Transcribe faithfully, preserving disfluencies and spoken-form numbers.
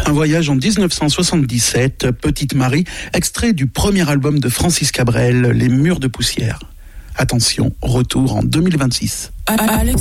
Un voyage en dix-neuf cent soixante-dix-sept, Petite Marie, extrait du premier album de Francis Cabrel, Les Murs de poussière. Attention, retour en deux mille vingt-six. Alex